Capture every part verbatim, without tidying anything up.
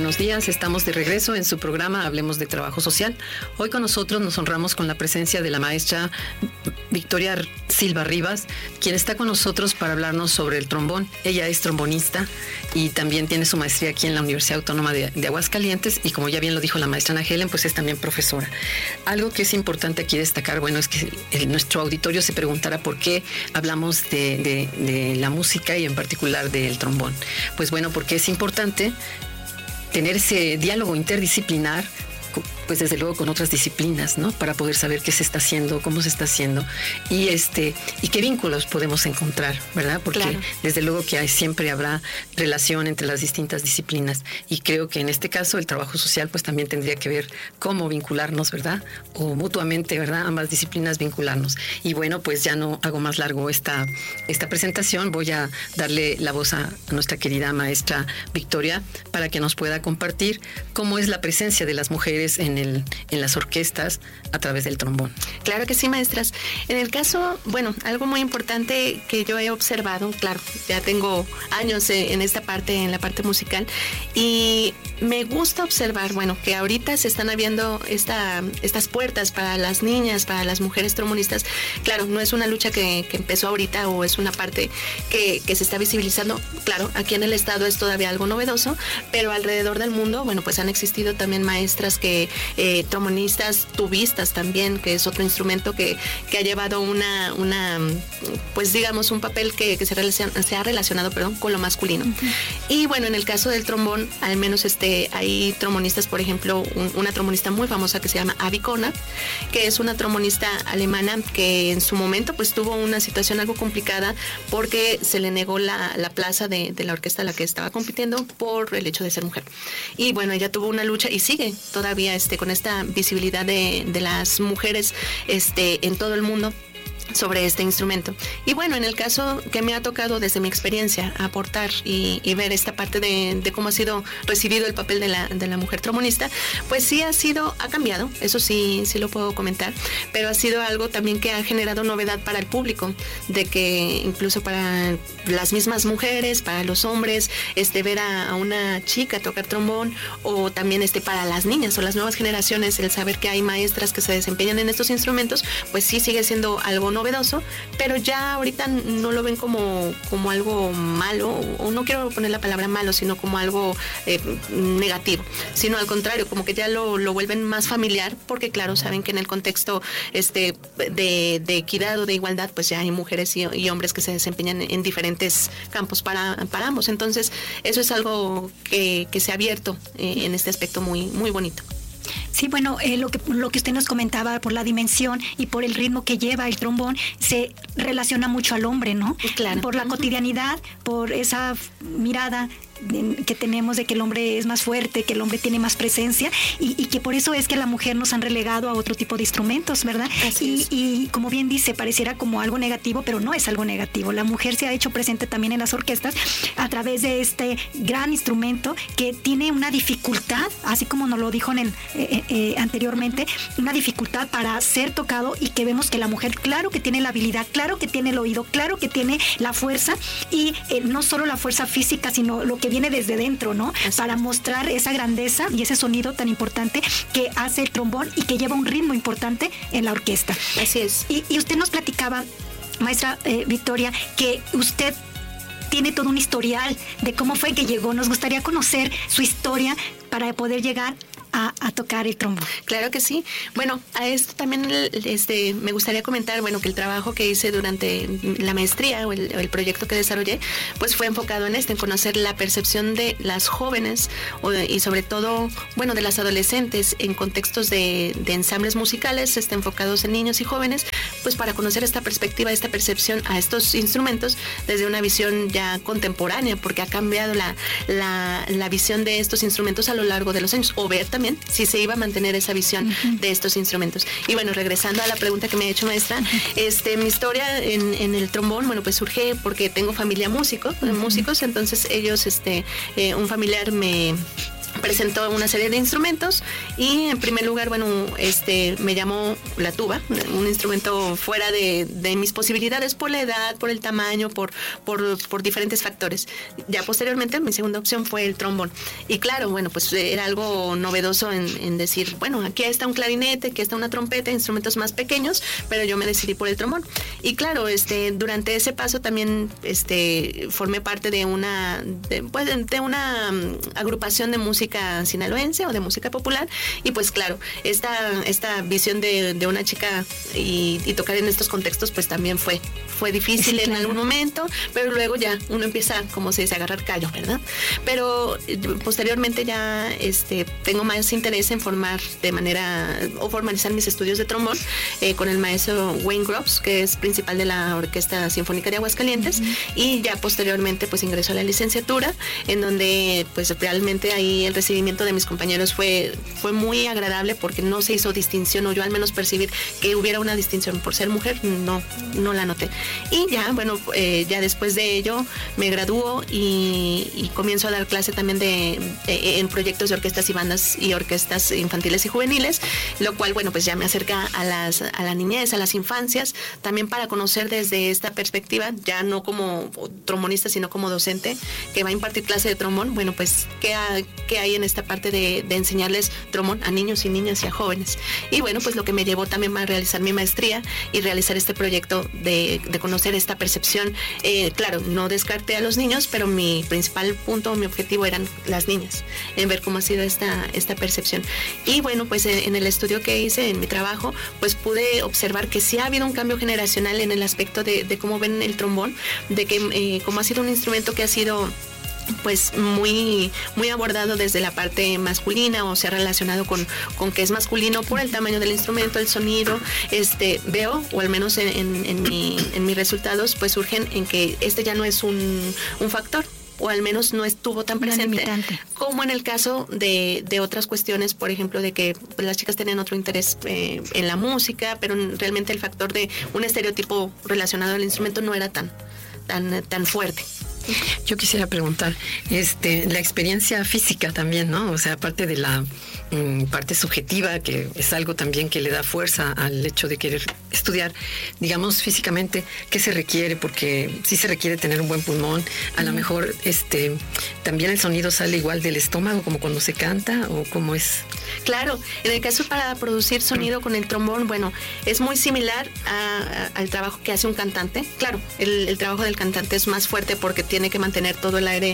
buenos días. Estamos de regreso en su programa Hablemos de Trabajo Social. Hoy con nosotros nos honramos con la presencia de la maestra Victoria Silva Rivas, quien está con nosotros para hablarnos sobre el trombón. Ella es trombonista y también tiene su maestría aquí en la Universidad Autónoma de, de Aguascalientes, y como ya bien lo dijo la maestra Ana Helen, pues es también profesora. Algo que es importante aquí destacar, bueno, es que el, nuestro auditorio se preguntará por qué hablamos de, de, de la música y en particular del trombón. Pues bueno, porque es importante tener ese diálogo interdisciplinar, pues desde luego con otras disciplinas, ¿no? Para poder saber qué se está haciendo, cómo se está haciendo y este y qué vínculos podemos encontrar, ¿verdad? Porque claro, desde luego que hay, siempre habrá relación entre las distintas disciplinas, y creo que en este caso el trabajo social pues también tendría que ver cómo vincularnos, ¿verdad? O mutuamente, ¿verdad? Ambas disciplinas vincularnos. Y bueno, pues ya no hago más largo esta, esta presentación, voy a darle la voz a, a nuestra querida maestra Victoria para que nos pueda compartir cómo es la presencia de las mujeres en El, en las orquestas a través del trombón. Claro que sí, maestras. En el caso, bueno, algo muy importante que yo he observado, claro, ya tengo años en esta parte, en la parte musical, y me gusta observar, bueno, que ahorita se están abriendo esta, estas puertas para las niñas, para las mujeres trombonistas. Claro, no es una lucha que, que empezó ahorita o es una parte que, que se está visibilizando. Claro, aquí en el estado es todavía algo novedoso, pero alrededor del mundo, bueno, pues han existido también maestras que Eh, trombonistas, tubistas también, que es otro instrumento que, que ha llevado una, una, pues digamos, un papel que, que se, relaciona, se ha relacionado, perdón, con lo masculino. Uh-huh. Y bueno, en el caso del trombón, al menos este, hay trombonistas, por ejemplo, un, una trombonista muy famosa que se llama Avi Kona, que es una trombonista alemana que en su momento pues tuvo una situación algo complicada porque se le negó la, la plaza de, de la orquesta a la que estaba compitiendo por el hecho de ser mujer. Y bueno, ella tuvo una lucha y sigue todavía este con esta visibilidad de, de las mujeres este, en todo el mundo sobre este instrumento. Y bueno, en el caso que me ha tocado desde mi experiencia aportar y, y ver esta parte de, de cómo ha sido recibido el papel de la, de la mujer trombonista, pues sí ha sido, ha cambiado, eso sí, sí lo puedo comentar, pero ha sido algo también que ha generado novedad para el público, de que incluso para las mismas mujeres, para los hombres, este ver a, a una chica tocar trombón, o también este para las niñas o las nuevas generaciones, el saber que hay maestras que se desempeñan en estos instrumentos, pues sí sigue siendo algo novedoso, pero ya ahorita no lo ven como, como algo malo, o no quiero poner la palabra malo, sino como algo eh, negativo, sino al contrario, como que ya lo, lo vuelven más familiar, porque claro, saben que en el contexto este de, de equidad o de igualdad, pues ya hay mujeres y, y hombres que se desempeñan en diferentes campos para, para ambos. Entonces, eso es algo que, que se ha abierto eh, en este aspecto muy, muy bonito. Sí, bueno, eh, lo que lo que usted nos comentaba, por la dimensión y por el ritmo que lleva el trombón, se relaciona mucho al hombre, ¿no? Claro. Por la cotidianidad, por esa mirada que tenemos de que el hombre es más fuerte, que el hombre tiene más presencia, y, y que por eso es que la mujer nos han relegado a otro tipo de instrumentos, ¿verdad? Así y, y como bien dice, pareciera como algo negativo, pero no es algo negativo. La mujer se ha hecho presente también en las orquestas a través de este gran instrumento que tiene una dificultad, así como nos lo dijo en el, eh, eh, anteriormente, una dificultad para ser tocado, y que vemos que la mujer, claro que tiene la habilidad, claro que tiene el oído, claro que tiene la fuerza, y eh, no solo la fuerza física, sino lo que viene desde dentro, ¿no? Así para es. Mostrar esa grandeza y ese sonido tan importante que hace el trombón y que lleva un ritmo importante en la orquesta. Así es. Y, y usted nos platicaba, maestra eh, Victoria, que usted tiene todo un historial de cómo fue que llegó. Nos gustaría conocer su historia para poder llegar A, a tocar el trombón. Claro que sí. Bueno, a esto también este, me gustaría comentar, bueno, que el trabajo que hice durante la maestría o el, el proyecto que desarrollé, pues fue enfocado en esto, en conocer la percepción de las jóvenes o de, y sobre todo, bueno, de las adolescentes en contextos de, de ensambles musicales, este, enfocados en niños y jóvenes, pues para conocer esta perspectiva, esta percepción a estos instrumentos desde una visión ya contemporánea, porque ha cambiado la, la, la visión de estos instrumentos a lo largo de los años, o ver también si se iba a mantener esa visión uh-huh. de estos instrumentos. Y bueno, regresando a la pregunta que me ha hecho maestra, este, mi historia en, en el trombón, bueno, pues surge porque tengo familia músico, uh-huh. músicos, entonces ellos, este, eh, un familiar me presentó una serie de instrumentos y en primer lugar, bueno, este me llamó la tuba, un instrumento fuera de, de mis posibilidades por la edad, por el tamaño, por, por, por diferentes factores. Ya posteriormente mi segunda opción fue el trombón. Y claro, bueno, pues era algo novedoso en, en decir, bueno, aquí está un clarinete, aquí está una trompeta, instrumentos más pequeños, pero yo me decidí por el trombón. Y claro, este durante ese paso también este formé parte de una de, pues, de una um, agrupación de música sinaloense o de música popular, y pues claro, esta, esta visión de, de una chica y, y tocar en estos contextos pues también fue, fue difícil sí, en claro. algún momento, pero luego ya uno empieza, como se dice, a agarrar callo, ¿verdad? Pero posteriormente ya este, tengo más interés en formar de manera, o formalizar mis estudios de trombón eh, con el maestro Wayne Groves, que es principal de la Orquesta Sinfónica de Aguascalientes, uh-huh. y ya posteriormente pues ingresó a la licenciatura, en donde pues realmente ahí el recibimiento de mis compañeros fue, fue muy agradable porque no se hizo distinción, o yo al menos percibir que hubiera una distinción por ser mujer, no, no la noté. Y ya, bueno, eh, ya después de ello me graduó y, y comienzo a dar clase también de, de, en proyectos de orquestas y bandas y orquestas infantiles y juveniles, lo cual, bueno, pues ya me acerca a, las, a la niñez, a las infancias, también para conocer desde esta perspectiva, ya no como trombonista, sino como docente que va a impartir clase de trombón, bueno, pues qué, qué hay en esta parte de, de enseñarles trombón a niños y niñas y a jóvenes. Y bueno, pues lo que me llevó también a realizar mi maestría y realizar este proyecto de, de conocer esta percepción. Eh, claro, no descarté a los niños, pero mi principal punto, mi objetivo eran las niñas, en ver cómo ha sido esta, esta percepción. Y bueno, pues en, en el estudio que hice, en mi trabajo, pues pude observar que sí ha habido un cambio generacional en el aspecto de, de cómo ven el trombón, de que eh, como ha sido un instrumento que ha sido pues muy muy abordado desde la parte masculina, o se ha relacionado con, con que es masculino por el tamaño del instrumento, el sonido, este veo, o al menos en, en, en, mi, en mis resultados, pues surgen en que este ya no es un, un factor, o al menos no estuvo tan presente como en el caso de, de otras cuestiones, por ejemplo, de que pues, las chicas tenían otro interés eh, en la música, pero realmente el factor de un estereotipo relacionado al instrumento no era tan, tan, tan fuerte. Yo quisiera preguntar, este, la experiencia física también, ¿no? O sea, aparte de la mm, parte subjetiva, que es algo también que le da fuerza al hecho de querer estudiar, digamos, físicamente, ¿qué se requiere? Porque sí se requiere tener un buen pulmón, a mm. lo mejor este, también el sonido sale igual del estómago como cuando se canta, o cómo es. Claro, en el caso para producir sonido con el trombón, bueno, es muy similar a, a, al trabajo que hace un cantante. Claro, el, el trabajo del cantante es más fuerte porque tiene que mantener todo el aire,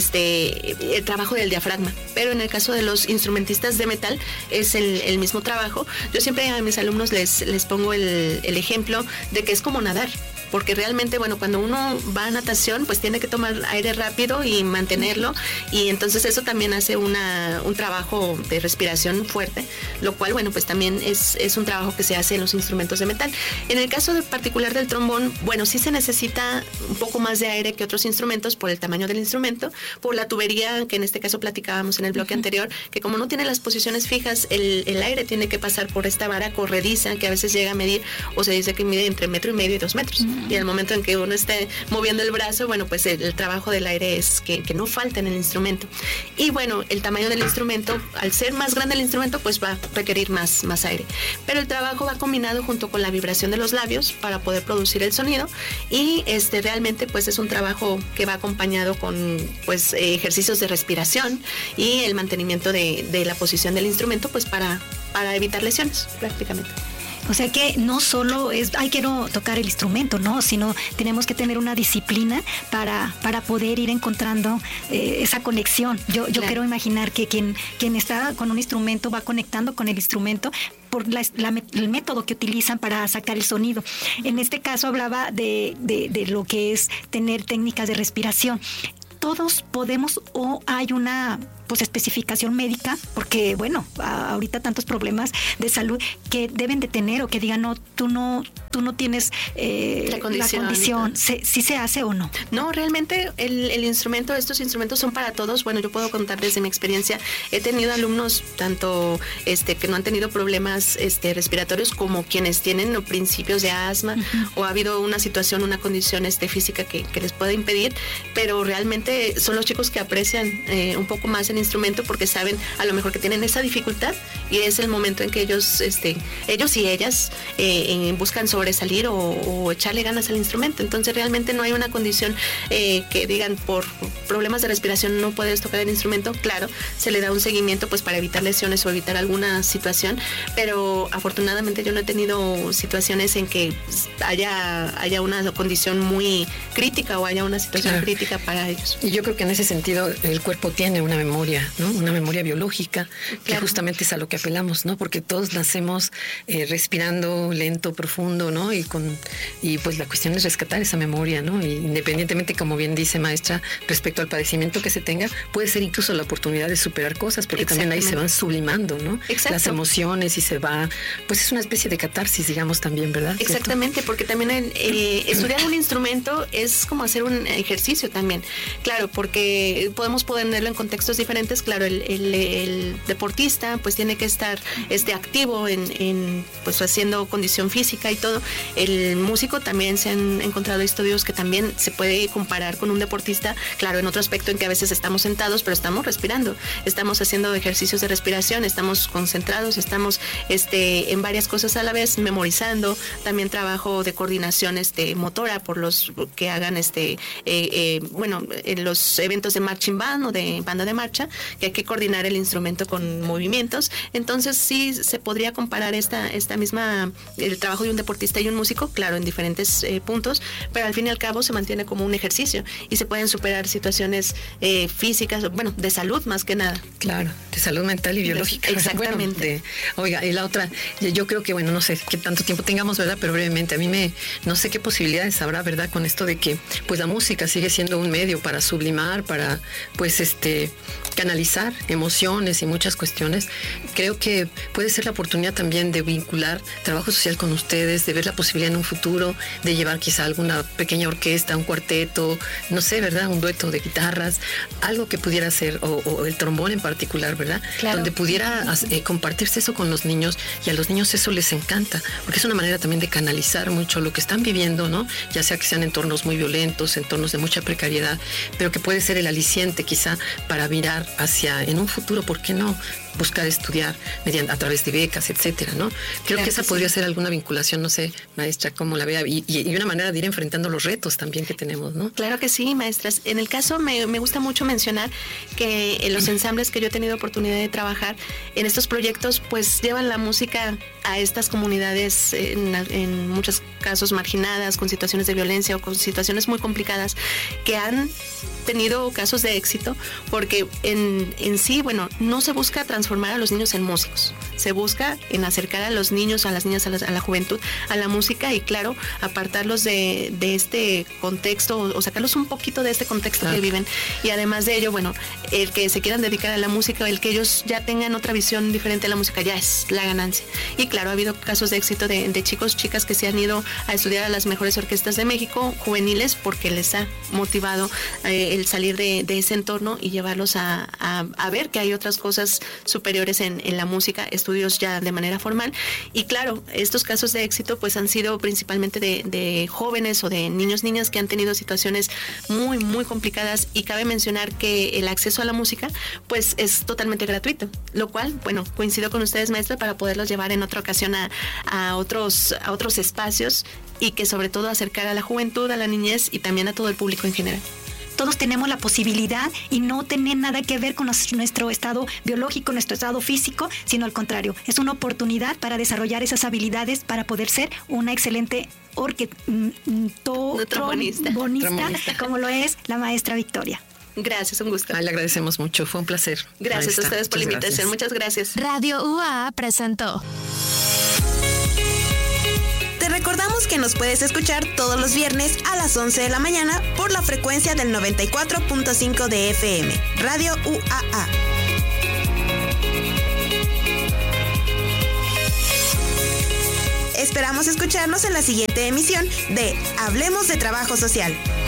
este, el trabajo del diafragma. Pero en el caso de los instrumentistas de metal es el, el mismo trabajo. Yo siempre a mis alumnos les, les pongo el, el ejemplo de que es como nadar. Porque realmente, bueno, cuando uno va a natación, pues tiene que tomar aire rápido y mantenerlo, y entonces eso también hace una, un trabajo de respiración fuerte, lo cual, bueno, pues también es, es un trabajo que se hace en los instrumentos de metal. En el caso de particular del trombón, bueno, sí se necesita un poco más de aire que otros instrumentos por el tamaño del instrumento, por la tubería, que en este caso platicábamos en el bloque uh-huh. anterior, que como no tiene las posiciones fijas, el, el aire tiene que pasar por esta vara corrediza que a veces llega a medir, o se dice que mide entre metro y medio y dos metros. Uh-huh. Y al momento en que uno esté moviendo el brazo, bueno, pues el, el trabajo del aire es que, que no falta en el instrumento. Y bueno, el tamaño del instrumento, al ser más grande el instrumento, pues va a requerir más, más aire. Pero el trabajo va combinado junto con la vibración de los labios para poder producir el sonido, y este realmente pues es un trabajo que va acompañado con pues ejercicios de respiración y el mantenimiento de, de la posición del instrumento, pues para, para evitar lesiones prácticamente. O sea que no solo es, ay, quiero tocar el instrumento, no, sino tenemos que tener una disciplina para, para poder ir encontrando eh, esa conexión. Yo, yo claro. quiero imaginar que quien, quien está con un instrumento va conectando con el instrumento por la, la, el método que utilizan para sacar el sonido. En este caso hablaba de, de, de lo que es tener técnicas de respiración. Todos podemos, o hay una pues especificación médica, porque bueno, a, ahorita tantos problemas de salud que deben de tener, o que digan, no, tú no tú no tienes eh, la condición, la condición. ¿Sí, ¿Sí se hace o no? No, realmente el, el instrumento, estos instrumentos son para todos. Bueno, yo puedo contar desde mi experiencia, he tenido alumnos tanto este que no han tenido problemas este respiratorios, como quienes tienen principios de asma, uh-huh. o ha habido una situación, una condición este física que, que les puede impedir, pero realmente son los chicos que aprecian eh, un poco más en el instrumento porque saben a lo mejor que tienen esa dificultad y es el momento en que ellos, este, ellos y ellas eh, buscan sobresalir o, o echarle ganas al instrumento. Entonces realmente no hay una condición eh, que digan por problemas de respiración no puedes tocar el instrumento. Claro, se le da un seguimiento pues para evitar lesiones o evitar alguna situación, pero afortunadamente yo no he tenido situaciones en que haya, haya una condición muy crítica o haya una situación claro. crítica para ellos. Y yo creo que en ese sentido el cuerpo tiene una memoria, ¿no? Una memoria biológica, claro. que justamente es a lo que apelamos, ¿no? Porque todos nacemos eh, respirando lento, profundo, ¿no? Y con y pues la cuestión es rescatar esa memoria, ¿no? Y independientemente, como bien dice maestra, respecto al padecimiento que se tenga, puede ser incluso la oportunidad de superar cosas, porque también ahí se van sublimando, ¿no? Exacto. Las emociones y se va, pues es una especie de catarsis, digamos también, ¿verdad? Exactamente, ¿cierto? Porque también el, eh, estudiar un instrumento es como hacer un ejercicio también, claro, porque podemos ponerlo en contextos diferentes, claro, el, el, el deportista pues tiene que estar este, activo en, en pues haciendo condición física y todo, el músico también se han encontrado estudios que también se puede comparar con un deportista, claro, en otro aspecto en que a veces estamos sentados, pero estamos respirando, estamos haciendo ejercicios de respiración, estamos concentrados, estamos este, en varias cosas a la vez, memorizando, también trabajo de coordinación este, motora por los que hagan este eh, eh, bueno, en los eventos de marching band o de banda de marcha, que hay que coordinar el instrumento con movimientos, entonces sí se podría comparar esta, esta misma, el trabajo de un deportista y un músico, claro, en diferentes eh, puntos, pero al fin y al cabo se mantiene como un ejercicio y se pueden superar situaciones eh, físicas, bueno, de salud más que nada. Claro, de salud mental y biológica. Exactamente. Bueno, de, oiga, y la otra, yo creo que, bueno, no sé qué tanto tiempo tengamos, ¿verdad? Pero brevemente, a mí me, no sé qué posibilidades habrá, ¿verdad? Con esto de que, pues la música sigue siendo un medio para sublimar, para, pues, este, canalizar emociones y muchas cuestiones. Creo que puede ser la oportunidad también de vincular trabajo social con ustedes, de ver la posibilidad en un futuro de llevar quizá alguna pequeña orquesta, un cuarteto, no sé, ¿verdad? Un dueto de guitarras, algo que pudiera ser, o, o el trombón en particular, ¿verdad? Claro. Donde pudiera eh, compartirse eso con los niños, y a los niños eso les encanta, porque es una manera también de canalizar mucho lo que están viviendo, ¿no? Ya sea que sean entornos muy violentos, entornos de mucha precariedad, pero que puede ser el aliciente quizá para virar hacia, en un futuro, ¿por qué no?, buscar estudiar mediante, a través de becas, etcétera, ¿no? Creo claro que esa que podría sí. ser alguna vinculación, no sé, maestra, cómo la vea, y, y una manera de ir enfrentando los retos también que tenemos, ¿no? Claro que sí, maestras. En el caso me, me gusta mucho mencionar que en los ensambles que yo he tenido oportunidad de trabajar, en estos proyectos, pues llevan la música a estas comunidades, en, en muchos casos marginadas, con situaciones de violencia o con situaciones muy complicadas, que han tenido casos de éxito, porque en, en sí, bueno, no se busca transformar a los niños en músicos, se busca en acercar a los niños, a las niñas, a la, a la juventud, a la música y claro, apartarlos de, de este contexto o sacarlos un poquito de este contexto claro. que viven, y además de ello, bueno, el que se quieran dedicar a la música, el que ellos ya tengan otra visión diferente a la música, ya es la ganancia. Y claro, ha habido casos de éxito de, de chicos, chicas que se han ido a estudiar a las mejores orquestas de México, juveniles, porque les ha motivado eh, el salir de, de ese entorno y llevarlos a, a, a ver que hay otras cosas superiores en, en la música, estudios ya de manera formal. Y claro, estos casos de éxito pues han sido principalmente de, de jóvenes o de niños, niñas que han tenido situaciones muy, muy complicadas, y cabe mencionar que el acceso a la música pues es totalmente gratuito, lo cual, bueno, coincido con ustedes, maestra, para poderlos llevar en otra ocasión a, a, otros, a otros espacios, y que sobre todo acercar a la juventud, a la niñez y también a todo el público en general. Todos tenemos la posibilidad y no tiene nada que ver con nuestro estado biológico, nuestro estado físico, sino al contrario, es una oportunidad para desarrollar esas habilidades para poder ser una excelente trombonista, como lo es la maestra Victoria. Gracias, un gusto. Ay, le agradecemos mucho, fue un placer. Gracias maestra. a ustedes por Muchas la invitación, gracias. Muchas gracias. Radio U A A presentó. Recordamos que nos puedes escuchar todos los viernes a las once de la mañana por la frecuencia del noventa y cuatro punto cinco de F M, Radio U A A. Esperamos escucharnos en la siguiente emisión de Hablemos de Trabajo Social.